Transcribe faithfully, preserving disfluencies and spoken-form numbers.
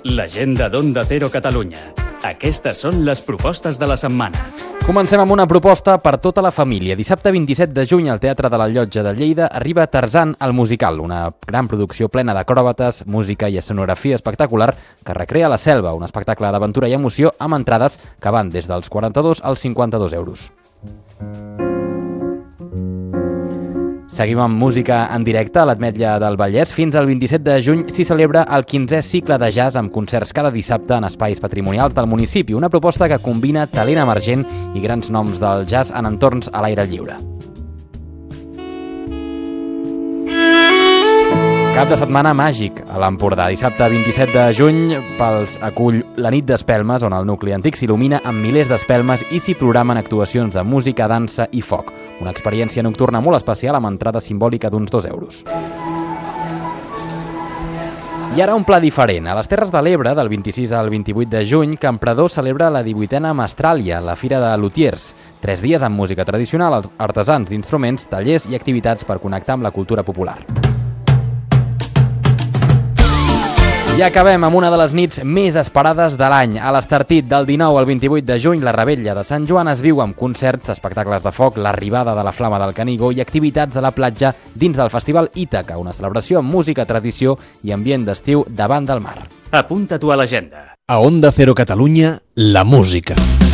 L'agenda d'Onda Cero Catalunya. Aquestes són les propostes de la setmana. Comencem amb una proposta per tota la família. Dissabte vint-i-set de juny al Teatre de la Llotja de Lleida arriba Tarzan el musical, una gran producció plena d'acròbates, música i escenografia espectacular que recrea la selva, un espectacle d'aventura i emoció amb entrades que van des dels quaranta-dos als cinquanta-dos euros. Seguim amb música en directe a l'Ametlla del Vallès. Fins al vint-i-set de juny s'hi celebra el quinzè cicle de jazz amb concerts cada dissabte en espais patrimonials del municipi, una proposta que combina talent emergent i grans noms del jazz en entorns a l'aire lliure. Cap de setmana màgic a l'Empordà. Dissabte vint-i-set de juny pels acull la nit d'espelmes, on el nucli antic s'il·lumina amb milers d'espelmes i s'hi programen actuacions de música, dansa i foc. Una experiència nocturna molt especial amb entrada simbòlica d'uns dos euros. I ara un pla diferent. A les Terres de l'Ebre, del vint-i-sis al vint-i-vuit de juny, Campredó celebra la divuitena Mestràlia, la Fira de Lutiers. Tres dies amb música tradicional, artesans d'instruments, tallers i activitats per connectar amb la cultura popular. I acabem amb una de les nits més esperades de l'any. A l'Estartit, del dinou al vint-i-vuit de juny, la Revetlla de Sant Joan es viu amb concerts, espectacles de foc, l'arribada de la Flama del Canigó i activitats a la platja dins del Festival Ítaca, una celebració amb música, tradició i ambient d'estiu davant del mar. Apunta-t'ho a l'agenda. A Onda Cero Catalunya, la música.